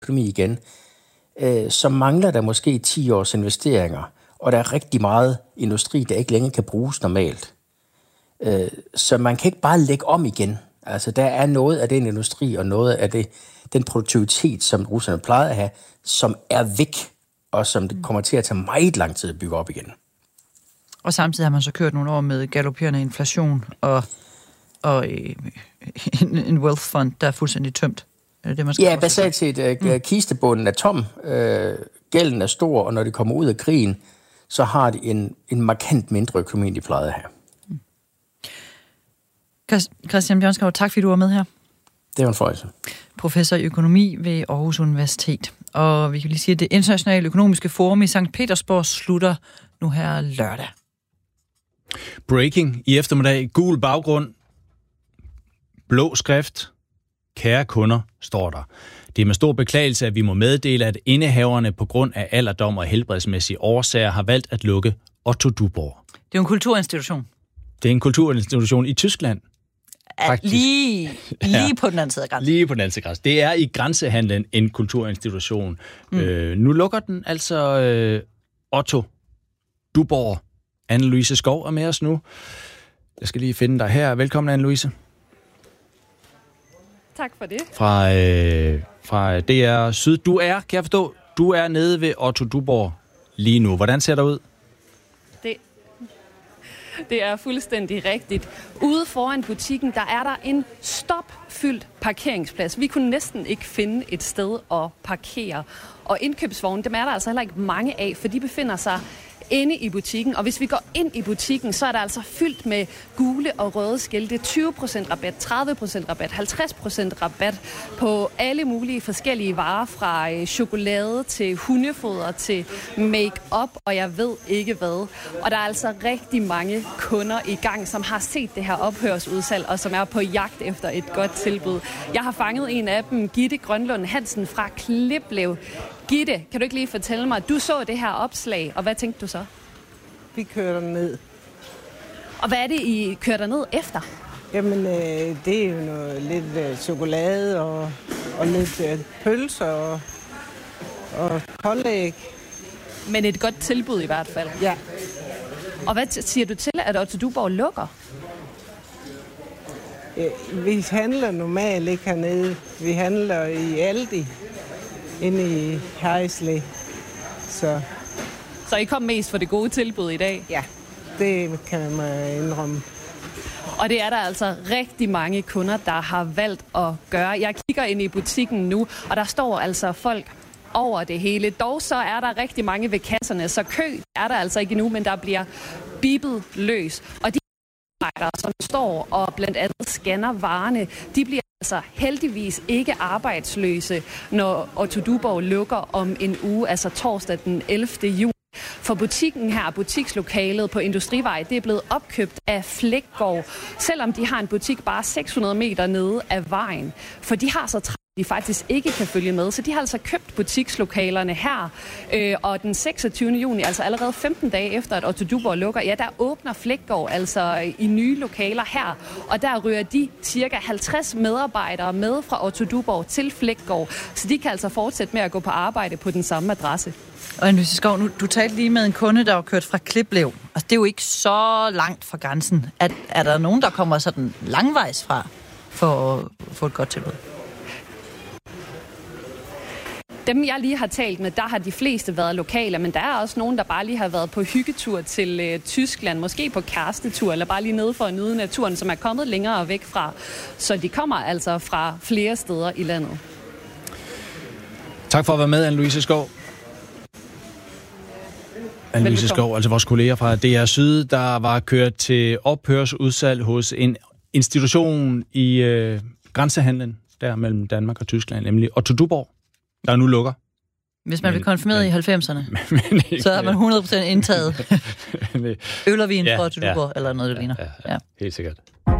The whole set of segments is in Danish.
økonomi igen, så mangler der måske 10 års investeringer, og der er rigtig meget industri, der ikke længere kan bruges normalt. Så man kan ikke bare lægge om igen. Altså, der er noget af den industri, og noget af den produktivitet, som russerne plejede at have, som er væk, og som det kommer til at tage meget lang tid at bygge op igen. Og samtidig har man så kørt nogle år med galopperende inflation og en wealth fund, der er fuldstændig tømt. Er det, man skal ja, basalt set, kistebunden er tom, gælden er stor, og når det kommer ud af krigen, så har det en markant mindre økonomi, end de plejede at have. Christian Bjørnskov, tak fordi du var med her. Det var en fornøjelse. Professor i økonomi ved Aarhus Universitet. Og vi kan lige sige, at det internationale økonomiske forum i Sankt Petersborg slutter nu her lørdag. Breaking i eftermiddag. Gul baggrund. Blå skrift. Kære kunder, står der. Det er med stor beklagelse, at vi må meddele, at indehaverne på grund af alderdom og helbredsmæssige årsager har valgt at lukke Otto Duborg. Det er jo en kulturinstitution. Det er en kulturinstitution i Tyskland. Lige på den anden side af grænsen. Lige på den anden side af grænsen. Det er i grænsehandlen en kulturinstitution. Nu lukker den altså Otto Duborg. Anne-Louise Skov er med os nu. Jeg skal lige finde dig her. Velkommen, Anne-Louise. Tak for det. Fra DR Syd. Kan jeg forstå, du er nede ved Otto Duborg lige nu. Hvordan ser det ud? Det er fuldstændig rigtigt. Ude foran butikken, der er der en stopfyldt parkeringsplads. Vi kunne næsten ikke finde et sted at parkere. Og indkøbsvogne, dem er der altså heller ikke mange af, for de befinder sig inde i butikken. Og hvis vi går ind i butikken, så er der altså fyldt med gule og røde skilte. 20% rabat, 30% rabat, 50% rabat på alle mulige forskellige varer, fra chokolade til hundefoder til make-up, og jeg ved ikke hvad. Og der er altså rigtig mange kunder i gang, som har set det her ophørsudsalg, og som er på jagt efter et godt tilbud. Jeg har fanget en af dem, Gitte Grønlund Hansen fra Kliplev. Gitte, kan du ikke lige fortælle mig, du så det her opslag, og hvad tænkte du så? Vi kører ned. Og hvad er det, I kører derned efter? Jamen, det er jo lidt chokolade og lidt pølser og pålæg. Men et godt tilbud i hvert fald. Ja. Og hvad siger du til, at Otto Duborg lukker? Vi handler normalt ikke hernede. Vi handler i Aldi, inde i Herreslev. Så I kom mest for det gode tilbud i dag? Ja, det kan man indrømme. Og det er der altså rigtig mange kunder, der har valgt at gøre. Jeg kigger ind i butikken nu, og der står altså folk over det hele. Dog så er der rigtig mange ved kasserne, så kø er der altså ikke endnu, men der bliver bippet løs. Og de arbejdere, som står og blandt andet scanner varerne, de bliver altså heldigvis ikke arbejdsløse, når Otto Duborg lukker om en uge, altså torsdag den 11. juni. For butikken her, butikslokalet på Industrivej, det er blevet opkøbt af Flækgaard, selvom de har en butik bare 600 meter nede af vejen. For de har så travlt, de faktisk ikke kan følge med. Så de har altså købt butikslokalerne her, og den 26. juni, altså allerede 15 dage efter, at Otto Duborg lukker, ja, der åbner Flækgaard altså i nye lokaler her, og der ryger de cirka 50 medarbejdere med fra Otto Duborg til Flækgaard, så de kan altså fortsætte med at gå på arbejde på den samme adresse. Og Anne-Louise Skov, du talte lige med en kunde, der var kørt fra Kliplev. Altså, det er jo ikke så langt fra grænsen. Er der nogen, der kommer sådan langvejs fra for at få et godt tilbud? Dem, jeg lige har talt med, der har de fleste været lokale, men der er også nogen, der bare lige har været på hyggetur til Tyskland, måske på kærestetur, eller bare lige nede for at nyde naturen, som er kommet længere væk fra. Så de kommer altså fra flere steder i landet. Tak for at være med, Anne-Louise Skov. Anne-Louise Skov, altså vores kolleger fra DR Syd, der var kørt til ophørsudsalg hos en institution i grænsehandlen, der mellem Danmark og Tyskland, nemlig Otto Duborg, der nu lukker. Hvis man vil konfirmeret i 90'erne, så har man 100% indtaget øl og vin fra Otto Duborg, eller noget, der ligner. Ja, helt sikkert.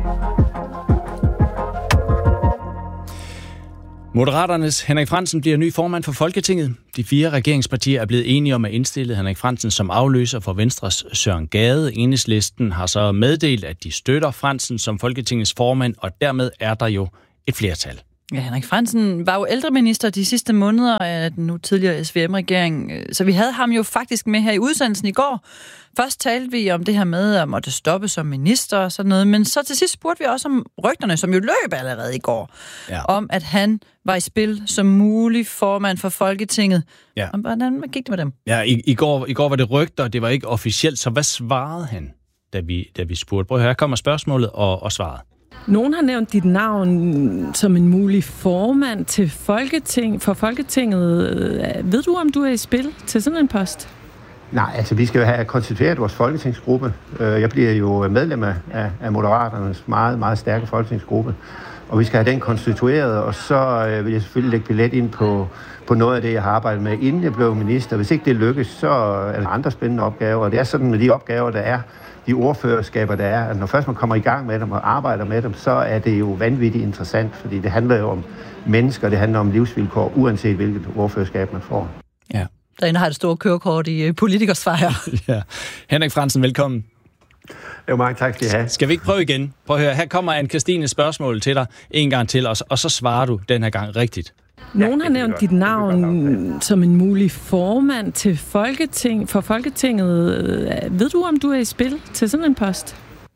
Moderaternes Henrik Frandsen bliver ny formand for Folketinget. De 4 regeringspartier er blevet enige om at indstille Henrik Frandsen som afløser for Venstres Søren Gade. Enhedslisten har så meddelt, at de støtter Frandsen som Folketingets formand, og dermed er der jo et flertal. Ja, Henrik Frandsen var jo ældreminister de sidste måneder af den nu tidligere SVM-regering, så vi havde ham jo faktisk med her i udsendelsen i går. Først talte vi om det her med at måtte stoppe som minister og sådan noget, men så til sidst spurgte vi også om rygterne, som jo løb allerede i går, om at han var i spil som mulig formand for Folketinget. Ja. Hvordan gik det med dem? Ja, i går var det rygter, det var ikke officielt, så hvad svarede han, da vi spurgte? Prøv at høre, her kommer spørgsmålet og svaret. Nogen har nævnt dit navn som en mulig formand til for Folketinget. Ved du, om du er i spil til sådan en post? Nej, altså vi skal jo have konstitueret vores folketingsgruppe. Jeg bliver jo medlem af Moderaternes meget, meget stærke folketingsgruppe. Og vi skal have den konstitueret, og så vil jeg selvfølgelig lægge billet ind på noget af det, jeg har arbejdet med, inden jeg blev minister. Hvis ikke det lykkes, så er der andre spændende opgaver. Og det er sådan med de opgaver, der er, de ordførerskaber, der er, at når først man kommer i gang med dem og arbejder med dem, så er det jo vanvittigt interessant, fordi det handler jo om mennesker, det handler om livsvilkår, uanset hvilket ordførerskab man får. Ja. Derinde har et stort kørekort i politikersfejr. Ja. Henrik Frandsen, velkommen. Jo, mange tak skal I have. Skal vi ikke prøve igen? Prøv at høre, her kommer Anne-Kristines spørgsmål til dig en gang til, og så svarer du den her gang rigtigt. Nogen har nævnt dit navn som en mulig formand til for Folketinget. Ved du, om du er i spil til sådan en post?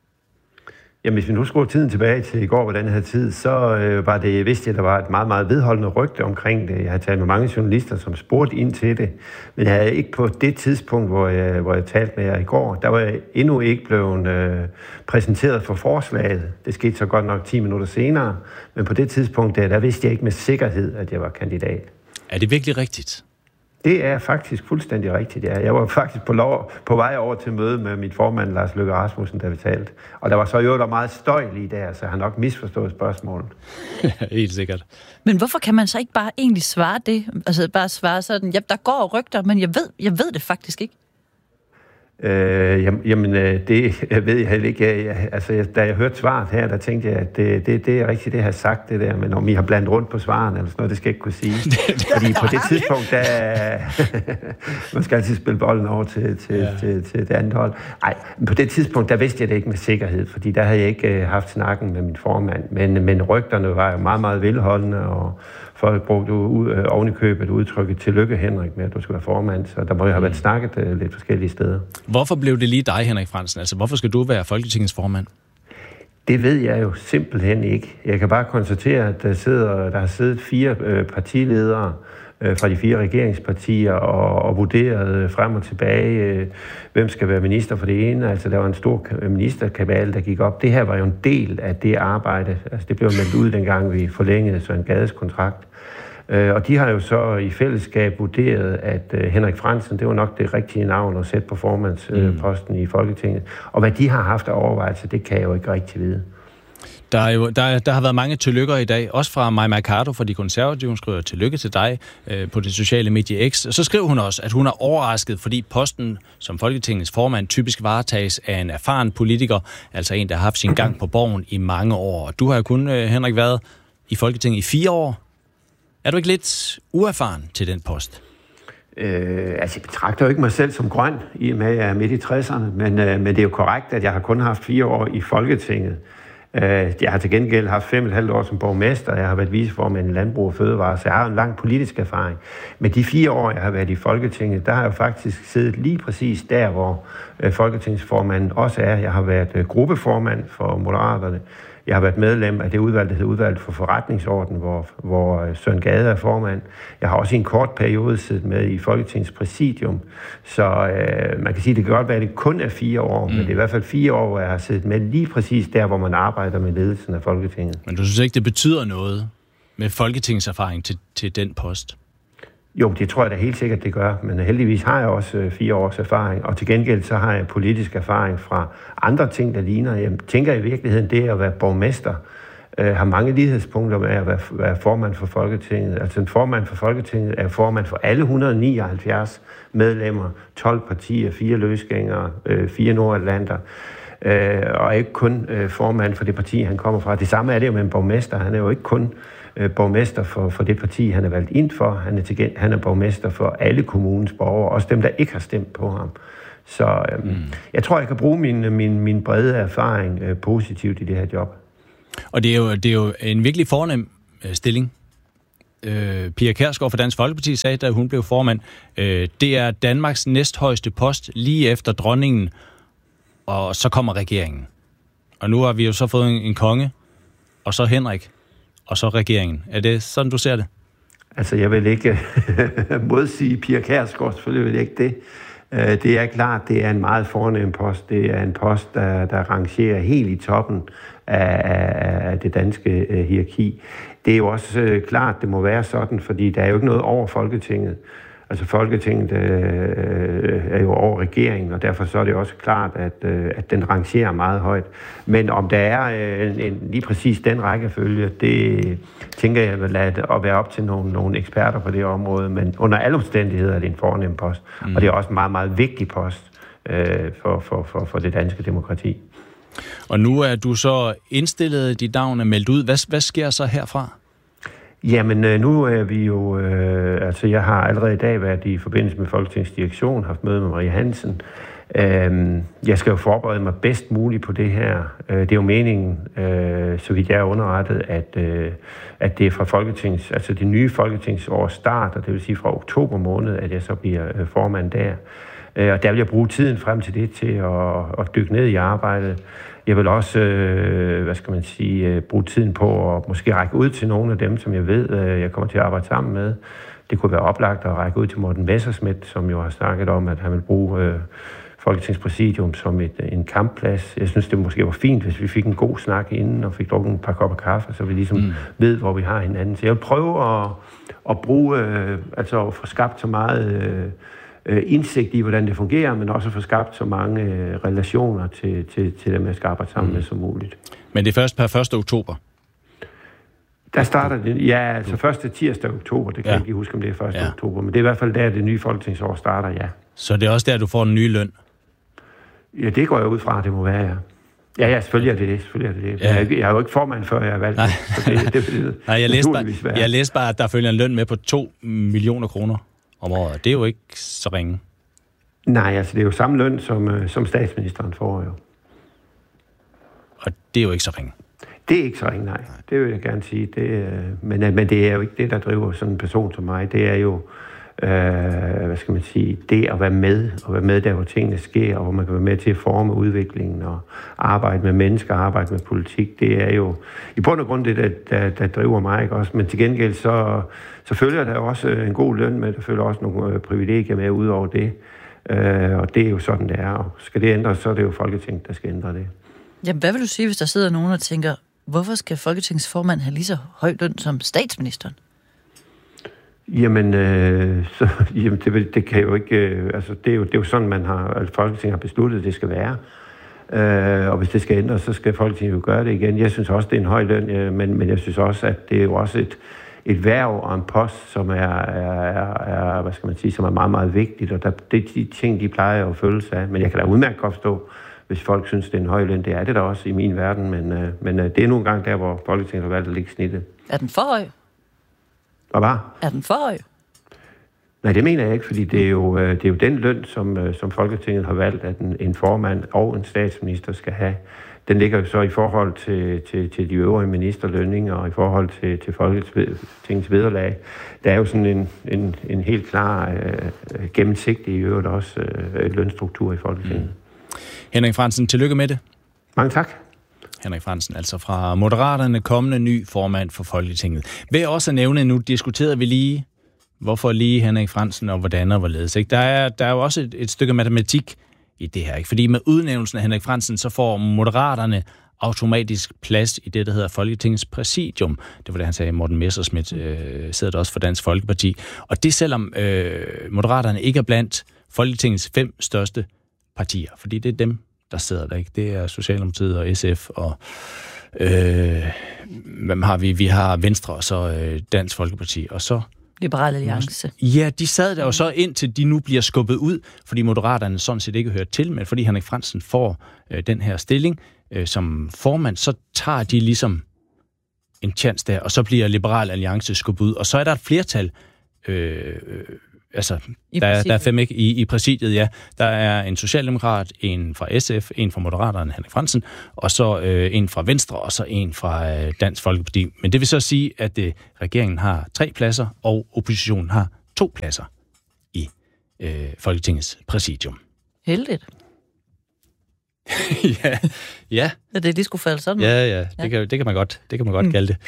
Jamen, hvis vi nu skruer tiden tilbage til i går på den her tid, så vidste jeg, at der var et meget, meget vedholdende rygte omkring det. Jeg har talt med mange journalister, som spurgte ind til det. Men jeg havde ikke på det tidspunkt, hvor jeg talte med jer i går, der var jeg endnu ikke blevet præsenteret for forslaget. Det skete så godt nok 10 minutter senere. Men på det tidspunkt, der vidste jeg ikke med sikkerhed, at jeg var kandidat. Er det virkelig rigtigt? Det er faktisk fuldstændig rigtigt, ja. Jeg var faktisk på vej over til møde med mit formand, Lars Løkke Rasmussen, da vi talte. Og der var så jo der meget støj lige der, så jeg har nok misforstået spørgsmålet. Helt sikkert. Men hvorfor kan man så ikke bare egentlig svare det? Altså bare svare sådan, ja, der går rygter, men jeg ved det faktisk ikke. Det ved jeg heller ikke. Da jeg hørte svaret her, der tænkte jeg, at det er rigtigt, det jeg har sagt, det der, men om I har blandet rundt på svarene eller sådan noget, det skal jeg ikke kunne sige. Fordi på det tidspunkt, man skal altid spille bolden over til det andet hold. Nej, på det tidspunkt, der vidste jeg det ikke med sikkerhed, fordi der havde jeg ikke haft snakken med min formand. Men rygterne var jo meget, meget velholdende, og folk brugte oven i købet udtrykket tillykke, Henrik, med at du skal være formand, så der må jo have været snakket lidt forskellige steder. Hvorfor blev det lige dig, Henrik Frandsen? Altså, hvorfor skal du være Folketingets formand? Det ved jeg jo simpelthen ikke. Jeg kan bare konstatere, at der har siddet 4 partiledere fra de 4 regeringspartier og vurderet frem og tilbage, hvem skal være minister for det ene. Altså, der var en stor ministerkabale, der gik op. Det her var jo en del af det arbejde. Altså, det blev meldt ud, dengang vi forlængede Søren Gades kontrakt. Og de har jo så i fællesskab vurderet, at Henrik Frandsen, det var nok det rigtige navn at sætte på formandsposten i Folketinget. Og hvad de har haft af overvejelser, det kan jeg jo ikke rigtig vide. Der har været mange tillykker i dag, også fra Mai Mercado fra De Konservative. Hun skriver tillykke til dig på det sociale medie X. Så skriver hun også, at hun er overrasket, fordi posten som Folketingets formand typisk varetages af en erfaren politiker, altså en, der har haft sin gang på borgen i mange år. Du har jo kun, Henrik, været i Folketinget i 4 år. Er du ikke lidt uerfaren til den post? Jeg betragter jo ikke mig selv som grøn, i og med at jeg er midt i 60'erne, men det er jo korrekt, at jeg har kun haft 4 år i Folketinget. Jeg har til gengæld haft 5,5 år som borgmester, jeg har været viceformand i Landbrug og Fødevare, så jeg har en lang politisk erfaring. Men de 4 år, jeg har været i Folketinget, der har jeg faktisk siddet lige præcis der, hvor folketingsformanden også er. Jeg har været gruppeformand for Moderaterne. Jeg har været medlem af det udvalg, der hedder Udvalget for Forretningsorden, hvor Søren Gade er formand. Jeg har også i en kort periode siddet med i Folketingets præsidium. Så man kan sige, at det kan godt være, at det kun er 4 år, men det er i hvert fald 4 år, hvor jeg har siddet med lige præcis der, hvor man arbejder med ledelsen af Folketinget. Men du synes ikke, det betyder noget med Folketingets erfaring til den post? Jo, det tror jeg da helt sikkert, det gør. Men heldigvis har jeg også 4 års erfaring, og til gengæld så har jeg politisk erfaring fra andre ting, der ligner. Jeg tænker i virkeligheden, det at være borgmester har mange lighedspunkter med at være formand for Folketinget. Altså en formand for Folketinget er formand for alle 179 medlemmer, 12 partier, 4 løsgængere, 4 nordatlanter. Og ikke kun formand for det parti, han kommer fra. Det samme er det jo med en borgmester. Han er jo ikke kun borgmester for det parti, han er valgt ind for. Han er borgmester for alle kommunens borgere, også dem, der ikke har stemt på ham. Så jeg tror, jeg kan bruge min brede erfaring positivt i det her job. Og det er jo en virkelig fornem stilling. Pia Kjærsgaard fra Dansk Folkeparti sagde, da hun blev formand, det er Danmarks næsthøjeste post lige efter dronningen, og så kommer regeringen. Og nu har vi jo så fået en konge, og så Henrik, og så regeringen. Er det sådan, du ser det? Altså, jeg vil ikke modsige Pia Kjærsgaard, selvfølgelig vil jeg ikke det. Det er klart, det er en meget fornem post. Det er en post, der rangerer helt i toppen af det danske hierarki. Det er jo også klart, det må være sådan, fordi der er jo ikke noget over Folketinget. Altså Folketinget er jo over regeringen, og derfor så er det også klart, at den rangerer meget højt. Men om der er lige præcis den rækkefølge, det tænker jeg vil lade at være op til nogle eksperter på det område. Men under alle omstændigheder er det en fornem post, og det er også en meget, meget vigtig post for det danske demokrati. Og nu er du så indstillet, dit navn er meldt ud. Hvad sker så herfra? Jamen, nu er vi jo... altså, jeg har allerede i dag været i forbindelse med Folketingets direktion, haft møde med Marie Hansen. Jeg skal jo forberede mig bedst muligt på det her. Det er jo meningen, så vidt jeg er underrettet, at det er fra Folketings... Altså, det nye folketingsår starter, det vil sige fra oktober måned, at jeg så bliver formand der. Og der vil jeg bruge tiden frem til det til at dykke ned i arbejdet. Jeg vil også, bruge tiden på at måske række ud til nogle af dem, som jeg ved, jeg kommer til at arbejde sammen med. Det kunne være oplagt at række ud til Morten Messerschmidt, som jo har snakket om, at han vil bruge Folketingspræsidium som en kampplads. Jeg synes, det måske var fint, hvis vi fik en god snak inden og fik drukket et par kopper kaffe, så vi ligesom ved, hvor vi har hinanden. Så jeg vil prøve at bruge, at få skabt så meget... indsigt i, hvordan det fungerer, men også få skabt så mange relationer til dem, jeg skal arbejde sammen med som muligt. Men det er først per 1. oktober? Der starter det, ja, altså første tirsdag oktober, det kan jeg ikke huske, om det er 1. oktober, men det er i hvert fald der, det nye folketingsår starter, ja. Så det er også der, du får en ny løn? Ja, det går jeg ud fra, det må være, ja. Ja, selvfølgelig er det det. Ja. Jeg er jo ikke formand, før jeg er valgt. Så Nej, jeg læste bare, at der følger en løn med på 2 millioner kroner om året. Det er jo ikke så ringe. Nej, altså det er jo samme løn, som statsministeren får jo. Og det er jo ikke så ringe. Det er ikke så ringe, nej. Det vil jeg gerne sige. Men det er jo ikke det, der driver sådan en person som mig. Det er jo, det at være med der, hvor tingene sker, og hvor man kan være med til at forme udviklingen og arbejde med mennesker, arbejde med politik. Det er jo i bund og grund det, der driver mig, ikke også? Men til gengæld så følger der også en god løn med, der følger også nogle privilegier med ud over det. Og det er jo sådan, det er. Og skal det ændres, så er det jo Folketinget, der skal ændre det. Jamen, hvad vil du sige, hvis der sidder nogen og tænker, hvorfor skal Folketingets formand have lige så høj løn som statsministeren? Jamen, det kan jo ikke... det er jo sådan, Folketinget har besluttet, det skal være. Og hvis det skal ændres, så skal Folketinget jo gøre det igen. Jeg synes også, det er en høj løn, men jeg synes også, at det er jo også et hverv og en post, som er som er meget, meget vigtigt. Og de ting, de plejer jo at følge sig af. Men jeg kan da udmærket godt forstå, hvis folk synes, det er en høj løn. Det er det da også i min verden, men det er nogle gange der, hvor Folketinget har valgt at lægge snittet. Er den for høj? Hvad? Er den for høj? Nej, det mener jeg ikke, fordi det er jo den løn, som Folketinget har valgt, at en formand og en statsminister skal have. Den ligger jo så i forhold til de øvrige ministerlønninger og i forhold til Folketingets vederlag. Der er jo sådan en helt klar gennemsigtig i øvrigt også lønstruktur i Folketinget. Henrik Frandsen, tillykke med det. Mange tak. Henrik Frandsen, altså fra Moderaterne, kommende ny formand for Folketinget. Ved også at nævne, nu diskuterede vi lige, hvorfor lige Henrik Frandsen og hvordan og hvorledes. Ikke? Der er jo også et stykke matematik i det her. Ikke? Fordi med udnævnelsen af Henrik Frandsen, så får Moderaterne automatisk plads i det, der hedder Folketingets præsidium. Det var det, han sagde. Morten Messerschmidt sidder der også for Dansk Folkeparti. Og det selvom Moderaterne ikke er blandt Folketingets 5 største partier. Fordi det er dem, der sidder der, ikke? Det er Socialdemokratiet og SF og hvem har vi? Vi har Venstre og så Dansk Folkeparti og så Liberal Alliance. Ja, de sad der jo så indtil de nu bliver skubbet ud, fordi Moderaterne sådan set ikke hører til, men fordi Henrik Frandsen får den her stilling som formand, så tager de ligesom en chance der, og så bliver Liberal Alliance skubbet ud, og så er der et flertal Altså, der er 5 ikke i præsidiet, ja. Der er en socialdemokrat, en fra SF, en fra Moderaterne, Henrik Fransen, og så en fra Venstre, og så en fra Dansk Folkeparti. Men det vil så sige, at regeringen har 3 pladser, og oppositionen har 2 pladser i Folketingets præsidium. Heldigt. Ja. Ja, det skulle falde sådan. Ja. Det kan man godt kalde det.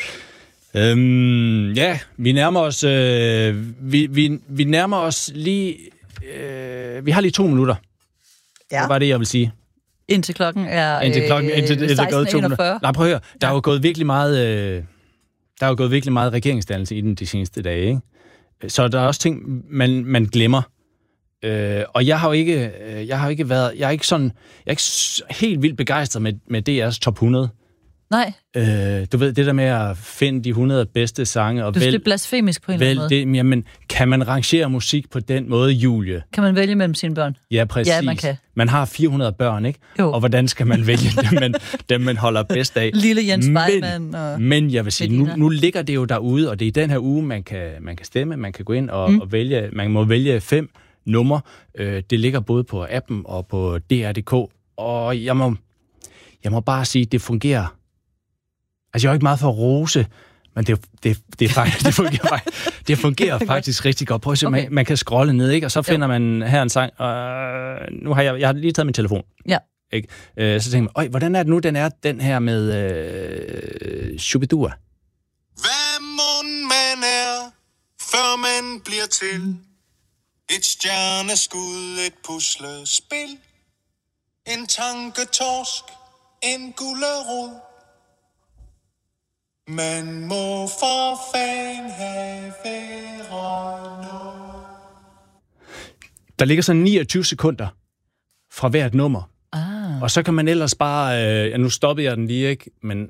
Vi nærmer os vi nærmer os lige vi har lige 2 minutter. Ja. Det var det, jeg vil sige. Indtil klokken er 16:41. Nej, prøv at høre. Der er jo gået virkelig meget regeringsdannelse i de seneste dage, ikke? Så der er også ting man glemmer. Og jeg er ikke helt vildt begejstret med DR's top 100. Nej. Du ved, det der med at finde de 100 bedste sange og det er blasfemisk på en eller anden måde. Jamen, kan man rangere musik på den måde, Julie? Kan man vælge mellem sine børn? Ja, præcis. Ja, man kan. Man har 400 børn, ikke? Jo. Og hvordan skal man vælge dem man holder bedst af? Lille Jens Weimann og... Men jeg vil sige, nu ligger det jo derude, og det er i den her uge, man kan stemme, man kan gå ind og vælge, man må vælge 5 numre. Det ligger både på appen og på DR.dk, og jeg må bare sige, det fungerer. Altså, jeg er ikke meget for at rose, men det fungerer faktisk rigtig godt. Prøv at se, okay. Man kan scrolle ned, ikke? Og så finder man her en sang, og nu har jeg har lige taget min telefon. Ja. Ikke? Så tænker man, hvordan er det nu, den her med Shubidua? Hvad mon man er, før man bliver til et stjerneskud, et puslespil, en tanketorsk, en gullerod. Man må for fan have været noget. Der ligger så 29 sekunder fra hvert nummer. Og så kan man ellers bare... nu stoppede jeg den lige, ikke? Men...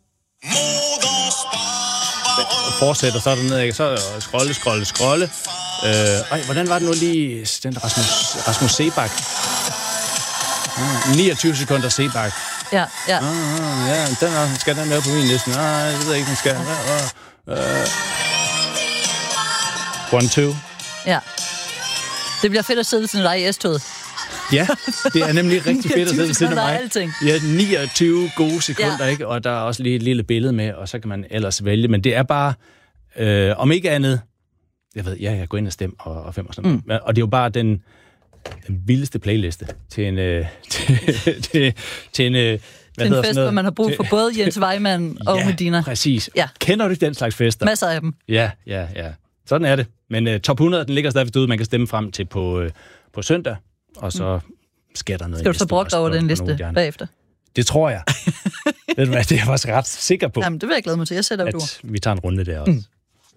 fortsætter så dernede, ikke? Så scrolle. Hvordan var det nu lige... Den Rasmus Sebak. 29 sekunder Sebak. Ja. Ja, skal den med på min liste? Nej, jeg ved ikke, den skal. 1, 2. Ja. Det bliver fedt at sidde ved siden af dig i S-toget. Ja, det er nemlig rigtig fedt at sidde ved siden af mig. Ja, 29 gode sekunder, ikke? Og der er også lige et lille billede med, og så kan man ellers vælge. Men det er bare, om ikke andet, jeg går ind og stemmer og 5 og sådan noget. Og det er jo bare den vildeste playliste til en en fest, hvor man har brug for både Jens Weimann og Medina. Præcis. Ja. Kender du den slags fester? Masser af dem. Ja. Sådan er det. Men top 100, den ligger stadig derude, man kan stemme frem til på søndag, og så sker der noget. Skal du så brokke over den liste bagefter? Det tror jeg. Ved du hvad, det er jeg faktisk ret sikker på. Jamen, det vil jeg glæde mig til. Jeg sætter et ord. Vi tager en runde der også.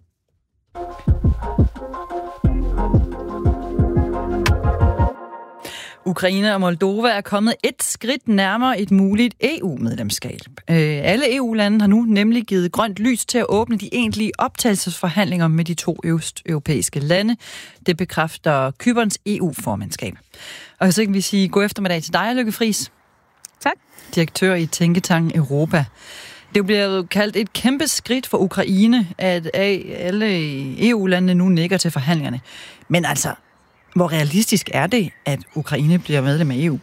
Ukraine og Moldova er kommet et skridt nærmere et muligt EU-medlemskab. Alle EU-lande har nu nemlig givet grønt lys til at åbne de egentlige optagelsesforhandlinger med de 2 østeuropæiske lande. Det bekræfter Cyperns EU-formandskab. Og så kan vi sige god eftermiddag til dig, Lykke Friis. Tak. Direktør i Tænketanken Europa. Det bliver jo kaldt et kæmpe skridt for Ukraine, at alle EU-landene nu nikker til forhandlingerne. Men altså, hvor realistisk er det, at Ukraine bliver medlem af EU?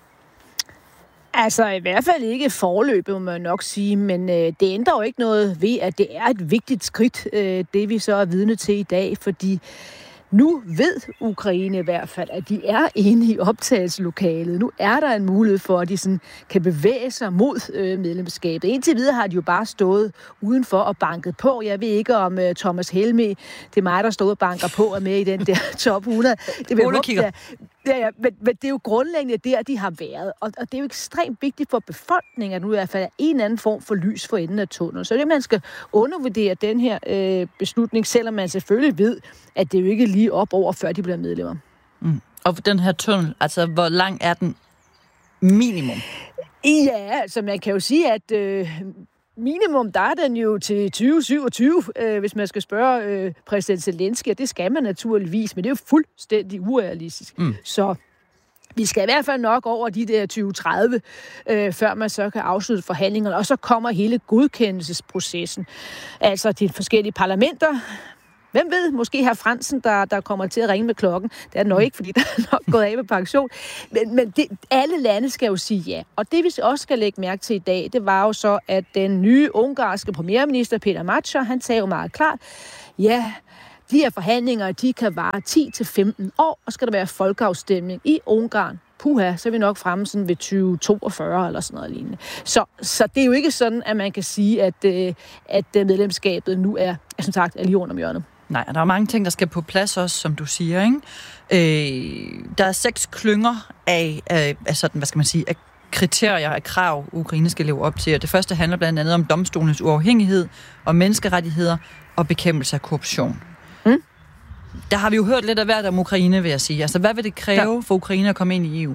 Altså i hvert fald ikke foreløbet, må man nok sige, men det ændrer jo ikke noget ved, at det er et vigtigt skridt, det vi så er vidne til i dag, fordi nu ved Ukraine i hvert fald, at de er inde i optagelseslokalet. Nu er der en mulighed for, at de sådan kan bevæge sig mod medlemskabet. Indtil videre har de jo bare stået udenfor og banket på. Jeg ved ikke, om Thomas Helme, det er mig, der står og banker på, er med i den der top 100. Det vil jeg men det er jo grundlæggende der, de har været. Og det er jo ekstremt vigtigt for befolkningen, at nu i hvert fald er en eller anden form for lys for enden af tunnelen. Så det man skal undervurdere den her beslutning, selvom man selvfølgelig ved, at det jo ikke er lige op over, før de bliver medlemmer. Og den her tunnel, altså hvor lang er den minimum? Ja, altså man kan jo sige, at minimum, der er den jo til 2027, hvis man skal spørge præsident Zelensky, og det skal man naturligvis, men det er jo fuldstændig urealistisk. Så vi skal i hvert fald nok over de der 2030, før man så kan afslutte forhandlingerne, og så kommer hele godkendelsesprocessen. Altså de forskellige parlamenter, Hvem ved, måske har Fransen, der kommer til at ringe med klokken. Det er nok ikke, fordi der er nok gået af med pension. Men alle lande skal jo sige ja. Og det, vi også skal lægge mærke til i dag, det var jo så, at den nye ungarske premierminister, Peter Magyar, han sagde jo meget klart, ja, de her forhandlinger, de kan vare 10-15 år, og skal der være folkeafstemning i Ungarn. Puha, så er vi nok fremme sådan ved 2042 eller sådan noget lignende. Så det er jo ikke sådan, at man kan sige, at medlemskabet nu er, som sagt, er lige under hjørnet. Nej, der er mange ting, der skal på plads også, som du siger, ikke? Der er 6 klynger af sådan, hvad skal man sige, af kriterier af krav, Ukraine skal leve op til. Og det første handler blandt andet om domstolens uafhængighed, og menneskerettigheder og bekæmpelse af korruption. Der har vi jo hørt lidt af hvert om Ukraine, vil jeg sige. Altså, hvad vil det kræve for Ukraine at komme ind i EU?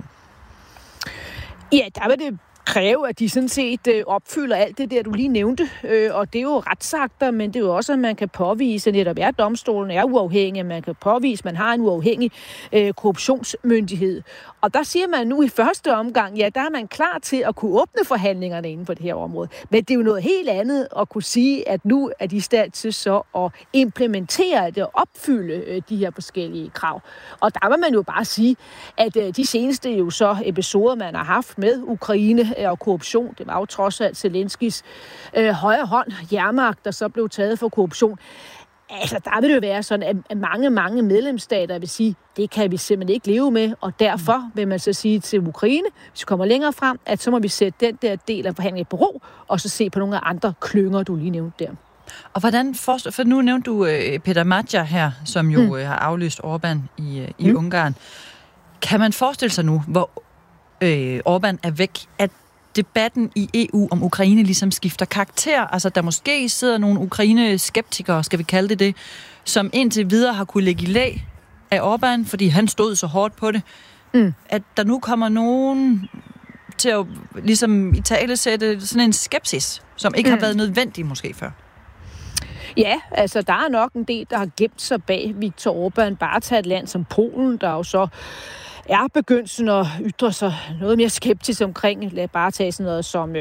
Ja, der vil det kræve, at de sådan set opfylder alt det der, du lige nævnte. Og det er jo retsakter, men det er jo også, at man kan påvise, at netop domstolen er uafhængig, man kan påvise, at man har en uafhængig korruptionsmyndighed. Og der siger man nu i første omgang, ja, der er man klar til at kunne åbne forhandlingerne inden for det her område. Men det er jo noget helt andet at kunne sige, at nu er de i stand til så at implementere det og opfylde de her forskellige krav. Og der vil man jo bare sige, at de seneste jo så episoder, man har haft med Ukraine og korruption, det var jo trods alt Zelenskis højre hånd, Jermak, der så blev taget for korruption. Altså, der vil det jo være sådan, at mange medlemsstater vil sige, det kan vi simpelthen ikke leve med, og derfor vil man så sige til Ukraine, hvis vi kommer længere frem, at så må vi sætte den der del af forhandlingen på ro, og så se på nogle af andre klynger, du lige nævnte der. Og hvordan for nu nævnte du Peter Magyar her, som jo har afløst Orbán i Ungarn. Kan man forestille sig nu, hvor Orbán er væk, at debatten i EU om Ukraine ligesom skifter karakter? Altså, der måske sidder nogle Ukraine-skeptikere, skal vi kalde det, som indtil videre har kunne lægge i læ af Orbán, fordi han stod så hårdt på det. At der nu kommer nogen til at ligesom italesætte sådan en skepsis, som ikke har været nødvendig måske før. Ja, altså der er nok en del, der har gemt sig bag Viktor Orbán. Bare tage et land som Polen, der jo så er begyndt at ytre sig noget mere skeptisk omkring. Lad bare tage sådan noget som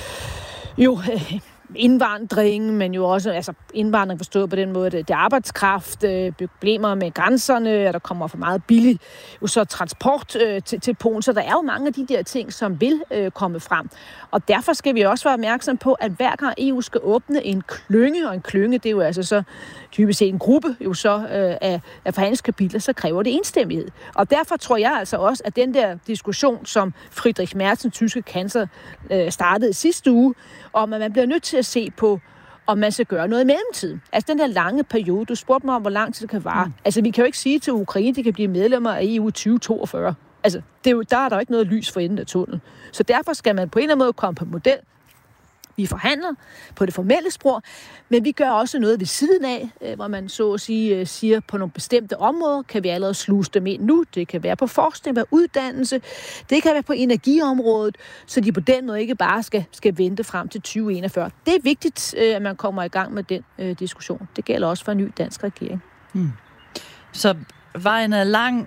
indvandring, men jo også indvandring forstået på den måde, det er arbejdskraft, problemer med grænserne, at der kommer for meget billig så transport til Polen. Så der er jo mange af de der ting, som vil komme frem. Og derfor skal vi også være opmærksom på, at hver gang EU skal åbne en klynge, og en klynge, det er jo altså så typisk set en gruppe jo så af forhandlingskapitler, så kræver det enstemmighed. Og derfor tror jeg altså også, at den der diskussion, som Friedrich Merz, den tyske kansler, startede sidste uge, om at man bliver nødt til at se på, om man skal gøre noget i mellemtiden. Altså den der lange periode, du spurgte mig om, hvor lang tid det kan vare. Altså vi kan jo ikke sige til Ukraine, at de kan blive medlemmer af EU 2042. Altså der er der ikke noget lys for enden af tunnelen. Så derfor skal man på en eller anden måde komme på model. Vi forhandler på det formelle spor, men vi gør også noget ved siden af, hvor man så at sige siger, på nogle bestemte områder, kan vi allerede sluse dem ind nu. Det kan være på forskning, på uddannelse, det kan være på energiområdet, så de på den måde ikke bare skal vente frem til 2041. Det er vigtigt, at man kommer i gang med den diskussion. Det gælder også for en ny dansk regering. Så vejen er lang,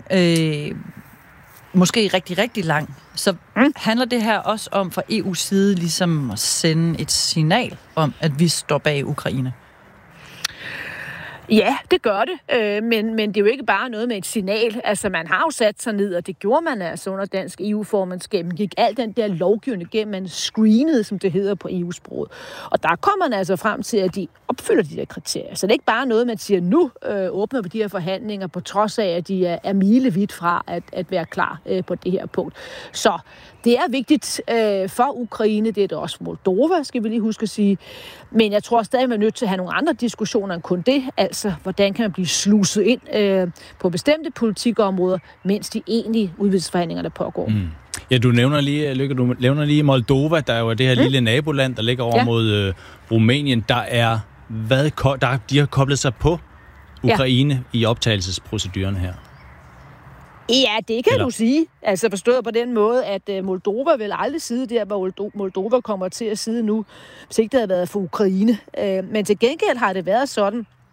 måske rigtig, rigtig lang. Så handler det her også om fra EU's side ligesom at sende et signal om, at vi står bag Ukraine? Ja, det gør det, men det er jo ikke bare noget med et signal. Altså, man har jo sat sig ned, og det gjorde man altså under dansk EU-formandskab. Man gik al den der lovgivning igennem, man screenede, som det hedder på EU-sproget. Og der kommer man altså frem til, at de opfylder de der kriterier. Så det er ikke bare noget, man siger, nu åbner vi de her forhandlinger, på trods af, at de er milevidt fra at være klar på det her punkt. Så det er vigtigt for Ukraine, det er det også for Moldova, skal vi lige huske at sige. Men jeg tror stadig, man er nødt til at have nogle andre diskussioner end kun det. Altså, hvordan kan man blive sluset ind på bestemte politikområder, mens de egentlige udvidelsesforhandlinger, der pågår. Ja, du nævner lige Moldova, der er jo det her lille naboland, der ligger over mod Rumænien. De har koblet sig på Ukraine i optagelsesproceduren her. Ja, det kan du sige. Altså forstået på den måde, at Moldova vil aldrig sidde der, hvor Moldova kommer til at sidde nu, hvis ikke det havde været for Ukraine. Men til gengæld har det været sådan,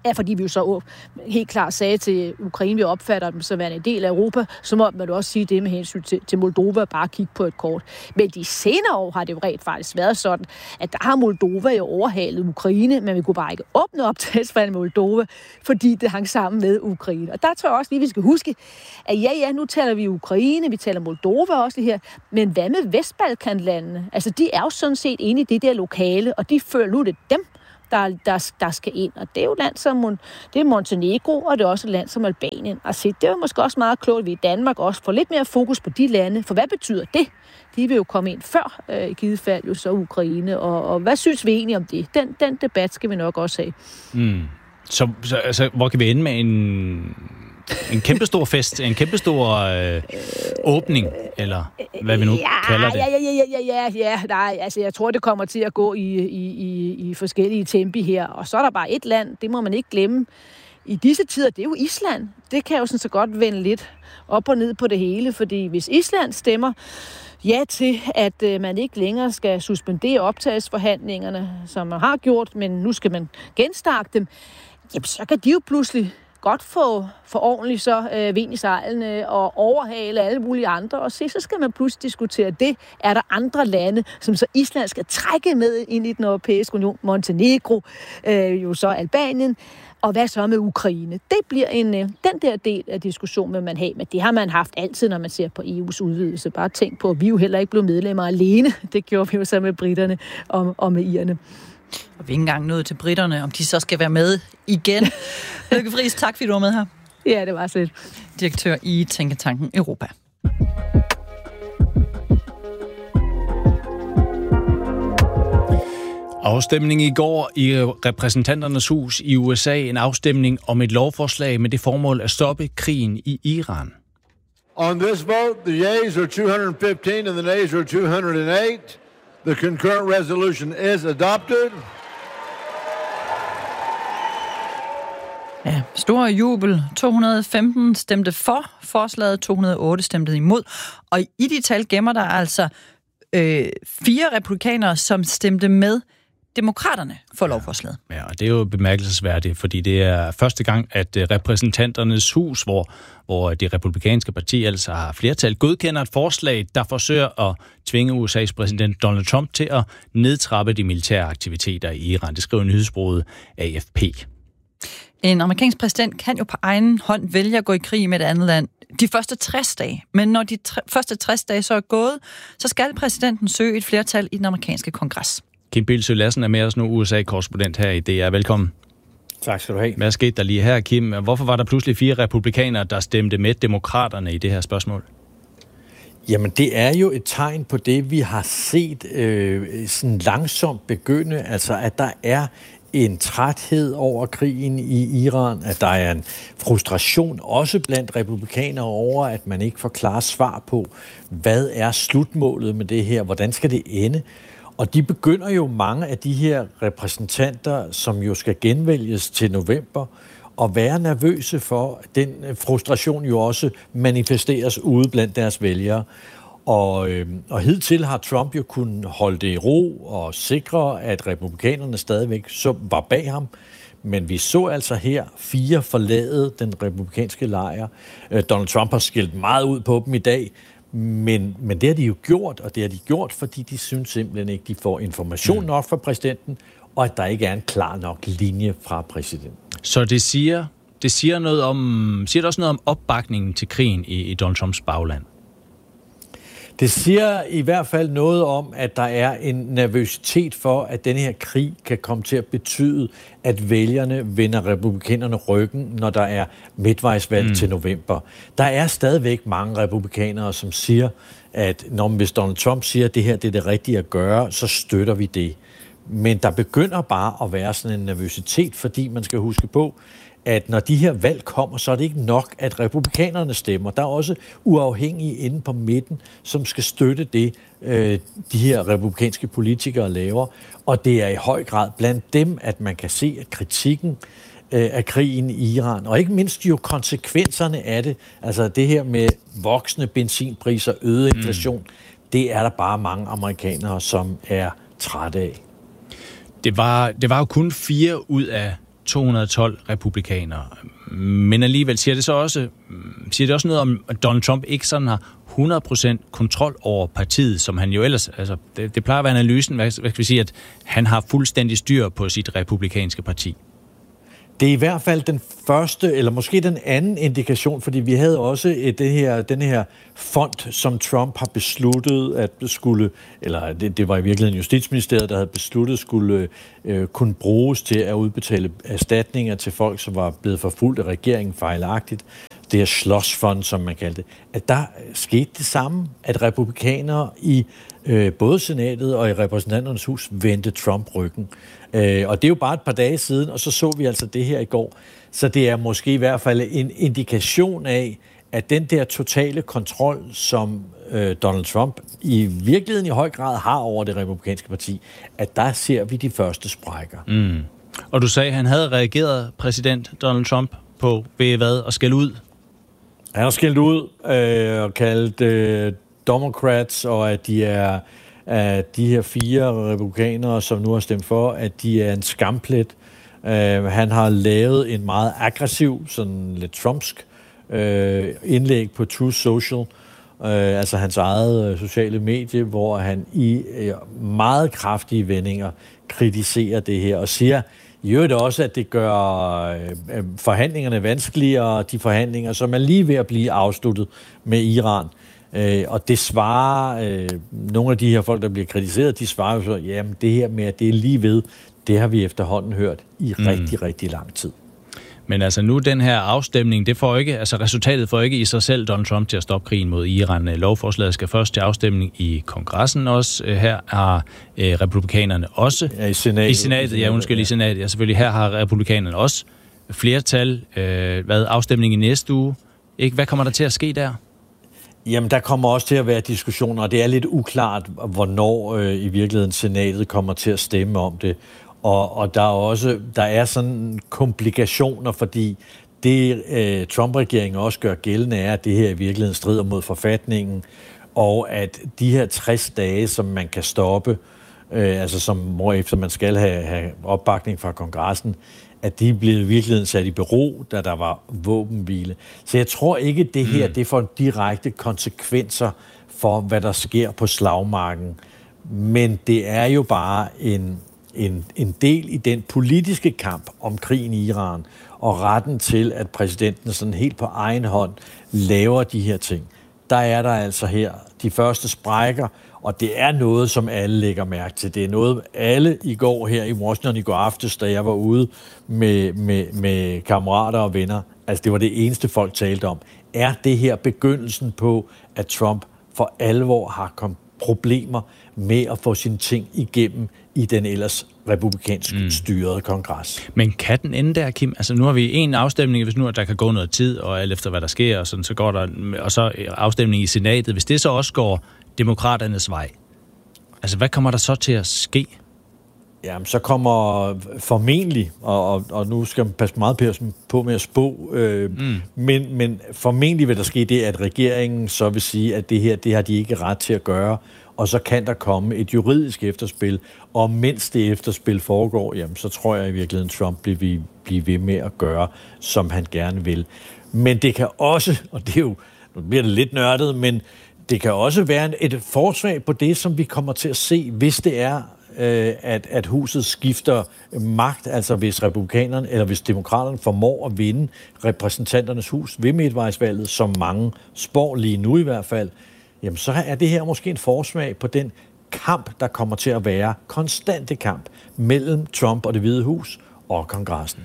Ja, fordi vi jo så helt klart sagde til Ukraine, vi opfatter dem som en del af Europa, så må man jo også sige det med hensyn til Moldova, bare kigge på et kort. Men de senere år har det jo rent faktisk været sådan, at der har Moldova jo overhalet Ukraine, men vi kunne bare ikke åbne optagelsesforhandlinger med Moldova, fordi det hang sammen med Ukraine. Og der tror jeg også lige, vi skal huske, at ja, nu taler vi Ukraine, vi taler Moldova også lige her, men hvad med Vestbalkanlandene? Altså, de er jo sådan set inde i det der lokale, og de føler nu, det er dem, der skal ind. Og det er jo et land som det er Montenegro, og det er også et land som Albanien. Altså, det er jo måske også meget klogt, at vi i Danmark også får lidt mere fokus på de lande. For hvad betyder det? De vil jo komme ind før, i givet fald jo så Ukraine. Og hvad synes vi egentlig om det? Den debat skal vi nok også have. Så altså, hvor kan vi ende med en kæmpestor fest, en kæmpestor åbning, eller hvad vi nu kalder det? Ja. Nej, altså jeg tror, det kommer til at gå i forskellige tempi her. Og så er der bare et land, det må man ikke glemme. I disse tider, det er jo Island. Det kan jo sådan så godt vende lidt op og ned på det hele, fordi hvis Island stemmer ja til, at man ikke længere skal suspendere optagelsesforhandlingerne, som man har gjort, men nu skal man genstarte dem, jamen så kan de jo pludselig godt få ordentligt så vind i sejlene og overhale alle mulige andre. Og så skal man pludselig diskutere det. Er der andre lande, som så Island skal trække med ind i den europæiske union? Montenegro, jo så Albanien. Og hvad så med Ukraine? Det bliver den der del af diskussionen, man har. Men det har man haft altid, når man ser på EU's udvidelse. Bare tænk på, at vi jo heller ikke blev medlemmer alene. Det gjorde vi jo så med britterne og med irerne. Og vi er ikke engang nået til britterne, om de så skal være med igen. Lykke Friis, tak fordi du var med her. Ja, det var så lidt. Direktør i Tænketanken Europa. Afstemning i går i repræsentanternes hus i USA. En afstemning om et lovforslag med det formål at stoppe krigen i Iran. On this vote, the yeas are 215 and the nays are 208. The concurrent resolution is adopted. Ja, stor jubel. 215 stemte for forslaget, 208 stemte imod. Og i de tal gemmer der altså 4 republikanere, som stemte med demokraterne for lovforslaget. Ja, og det er jo bemærkelsesværdigt, fordi det er første gang, at repræsentanternes hus, hvor det republikanske parti altså har flertal, godkender et forslag, der forsøger at tvinge USA's præsident Donald Trump til at nedtrappe de militære aktiviteter i Iran. Det skriver nyhedsbureauet AFP. En amerikansk præsident kan jo på egen hånd vælge at gå i krig med et andet land de første 60 dage. Men når de første 60 dage så er gået, så skal præsidenten søge et flertal i den amerikanske kongres. Kim Bildsøe Lassen er med os nu, USA-korrespondent her i DR. Velkommen. Tak skal du have. Hvad skete der lige her, Kim? Hvorfor var der pludselig 4 republikanere, der stemte med demokraterne i det her spørgsmål? Jamen, det er jo et tegn på det, vi har set sådan langsomt begynde. Altså, at der er en træthed over krigen i Iran, at der er en frustration også blandt republikanere over, at man ikke får klare svar på, hvad er slutmålet med det her, hvordan skal det ende? Og de begynder jo, mange af de her repræsentanter, som jo skal genvælges til november, at være nervøse for, at den frustration jo også manifesteres ude blandt deres vælgere. Og hidtil har Trump jo kunnet holde det i ro og sikre, at republikanerne stadigvæk så var bag ham. Men vi så altså her 4 forlade den republikanske lejr. Donald Trump har skilt meget ud på dem i dag, men det har de jo gjort, og det har de gjort, fordi de synes simpelthen ikke, de får information nok fra præsidenten, og at der ikke er en klar nok linje fra præsidenten. Så det siger det også noget om opbakningen til krigen i Donald Trumps bagland? Det siger i hvert fald noget om, at der er en nervøsitet for, at denne her krig kan komme til at betyde, at vælgerne vender republikanerne ryggen, når der er midtvejsvalg til november. Der er stadigvæk mange republikanere, som siger, at hvis Donald Trump siger, at det her det er det rigtige at gøre, så støtter vi det. Men der begynder bare at være sådan en nervøsitet, fordi man skal huske på, at når de her valg kommer, så er det ikke nok, at republikanerne stemmer. Der er også uafhængige inde på midten, som skal støtte det, de her republikanske politikere laver. Og det er i høj grad blandt dem, at man kan se, at kritikken af krigen i Iran, og ikke mindst jo konsekvenserne af det, altså det her med voksende benzinpriser, øget inflation, det er der bare mange amerikanere, som er trætte af. Det var jo kun 4 ud af 212 republikanere. Men alligevel siger det også noget om, at Donald Trump ikke sådan har 100% kontrol over partiet, som han jo ellers... Altså, det plejer at være analysen, hvad skal vi sige, at han har fuldstændig styr på sit republikanske parti. Det er i hvert fald den første, eller måske den anden indikation, fordi vi havde også den her fond, som Trump har besluttet at skulle, eller det var i virkeligheden Justitsministeriet, der havde besluttet, skulle kunne bruges til at udbetale erstatninger til folk, som var blevet forfulgt af regeringen fejlagtigt. Det her Schlossfond, som man kaldte det. At der skete det samme, at republikanere i både senatet og i repræsentanternes hus vendte Trump ryggen. Og det er jo bare et par dage siden, og så vi altså det her i går. Så det er måske i hvert fald en indikation af, at den der totale kontrol, som Donald Trump i virkeligheden i høj grad har over det republikanske parti, at der ser vi de første sprækker. Mm. Og du sagde, at han havde reageret, præsident Donald Trump, på at skælde ud. Han har skældt ud og kaldt Democrats, og at de her 4 republikanere, som nu har stemt for, at de er en skamplet. Han har lavet en meget aggressiv, sådan lidt trumpsk indlæg på Truth Social, altså hans eget sociale medie, hvor han i meget kraftige vendinger kritiserer det her og siger jo det også, at det gør forhandlingerne vanskeligere, de forhandlinger, som er lige ved at blive afsluttet med Iran. Og det svarer, nogle af de her folk, der bliver kritiseret, de svarer jo så, jamen det her med, at det er lige ved, det har vi efterhånden hørt i rigtig, rigtig lang tid. Men altså nu den her afstemning, resultatet får ikke i sig selv Donald Trump til at stoppe krigen mod Iran. Lovforslaget skal først til afstemning i kongressen også. Her har republikanerne også... Ja, i senatet. I senatet. Ja, selvfølgelig. Her har republikanerne også flertal. Afstemning i næste uge. Ikke? Hvad kommer der til at ske der? Jamen, der kommer også til at være diskussioner, og det er lidt uklart, hvornår i virkeligheden senatet kommer til at stemme om det. Og der er sådan komplikationer, fordi det Trump-regeringen også gør gældende er, at det her i virkeligheden strider mod forfatningen, og at de her 60 dage, som man kan stoppe, hvorefter man skal have opbakning fra kongressen, at de blev i virkeligheden sat i bero, da der var våbenhvile. Så jeg tror ikke, at det her det får direkte konsekvenser for, hvad der sker på slagmarken. Men det er jo bare en del i den politiske kamp om krigen i Iran, og retten til, at præsidenten sådan helt på egen hånd laver de her ting. Der er der altså her de første sprækker, og det er noget, som alle lægger mærke til. Det er noget, alle i går her i Washington i går aftes, da jeg var ude med kammerater og venner, altså det var det eneste folk talte om. Er det her begyndelsen på, at Trump for alvor har problemer med at få sine ting igennem i den ellers republikansk styrede kongres? Men kan den ende der, Kim? Altså nu har vi en afstemning, hvis nu at der kan gå noget tid, og alt efter hvad der sker, og sådan, så går der, og så afstemning i senatet. Hvis det så også går demokraternes vej, altså hvad kommer der så til at ske? Jamen, så kommer formentlig, og nu skal man passe meget på med at spå, men formentlig vil der ske det, at regeringen så vil sige, at det her, det har de ikke ret til at gøre, og så kan der komme et juridisk efterspil, og mens det efterspil foregår, jamen, så tror jeg i virkeligheden, Trump bliver ved med at gøre, som han gerne vil. Men det kan også, og det er jo, nu bliver det lidt nørdet, men det kan også være et forsvar på det, som vi kommer til at se, hvis det er, at huset skifter magt, altså hvis republikanerne eller hvis demokraterne formår at vinde repræsentanternes hus ved midtvejsvalget, som mange spår lige nu i hvert fald, jamen så er det her måske en forsmag på den kamp, der kommer til at være, konstante kamp mellem Trump og Det Hvide Hus og kongressen.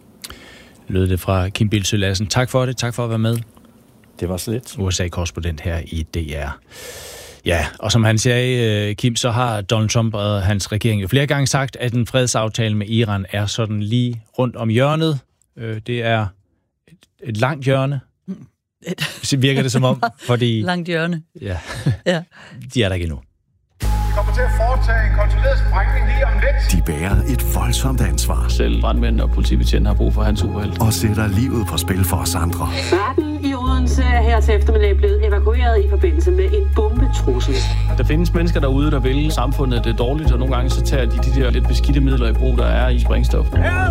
Lød det fra Kim Bildsøe Lassen. Tak for det. Tak for at være med. Det var så lidt. USA-korrespondent her i DR. Ja, og som han sagde, Kim, så har Donald Trump og hans regering jo flere gange sagt, at en fredsaftale med Iran er sådan lige rundt om hjørnet. Det er et langt hjørne. Virker det som om, fordi... Langt hjørne. Ja, de er der ikke endnu. Kommer til at foretage en kontrolleret sprængning lige om lidt. De bærer et voldsomt ansvar. Selv brandmænd og politibetjent har brug for hans uheld. Og sætter livet på spil for os andre. Verden i uden Odense er her til eftermiddag blevet evakueret i forbindelse med en bombetrussel. Der findes mennesker derude, der vil samfundet det dårligt, og nogle gange så tager de der lidt beskidte midler i brug, der er i sprængstof.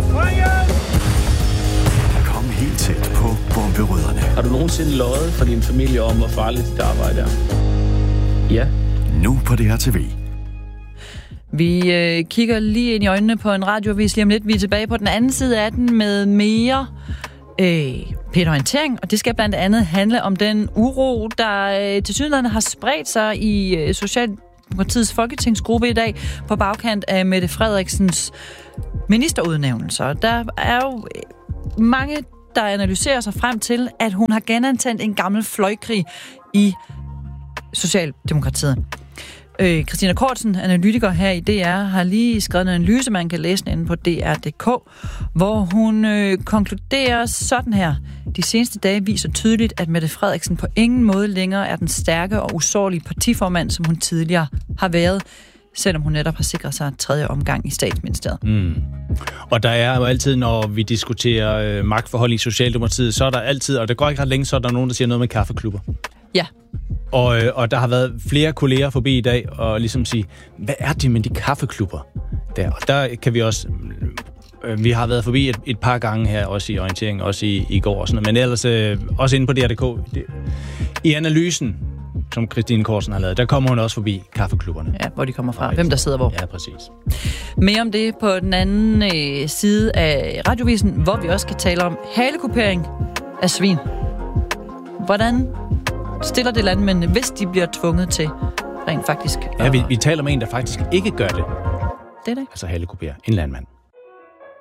Kom helt tæt på bomberyderne. Har du nogensinde løjet for din familie om, hvor farligt dit arbejde er? Ja. Nu på DR TV. Vi kigger lige ind i øjnene på en radioavis lige om lidt. Vi er tilbage på den anden side af den med mere P1-orientering, og det skal blandt andet handle om den uro, der tilsyneladende har spredt sig i Socialdemokratiets folketingsgruppe i dag på bagkant af Mette Frederiksens ministerudnævnelser. Der er jo mange, der analyserer sig frem til, at hun har genantændt en gammel fløjkrig i Socialdemokratiet. Christina Kortsen, analytiker her i DR, har lige skrevet en analyse, man kan læse inde på dr.dk, hvor hun konkluderer sådan her. De seneste dage viser tydeligt, at Mette Frederiksen på ingen måde længere er den stærke og usårlige partiformand, som hun tidligere har været, selvom hun netop har sikret sig tredje omgang i Statsministeriet. Og der er jo altid, når vi diskuterer magtforhold i Socialdemokratiet, så er der altid, og det går ikke ret længe, så er der nogen, der siger noget med kaffeklubber. Ja. Og der har været flere kolleger forbi i dag, og ligesom sige, hvad er det med de kaffeklubber der? Og der kan vi også... Vi har været forbi et par gange her, også i orientering, også i går og sådan noget, men ellers også inde på DR.dk. I analysen, som Christine Korsen har lavet, der kommer hun også forbi kaffeklubberne. Ja, hvor de kommer fra. Hvem der sidder hvor. Ja, præcis. Mere om det på den anden side af radiovisen, hvor vi også skal tale om halekupering af svin. Hvordan stiller det landmændene, hvis de bliver tvunget til rent faktisk? Ja, vi taler med en, der faktisk ikke gør det. Det er det. Altså halekupere en landmand.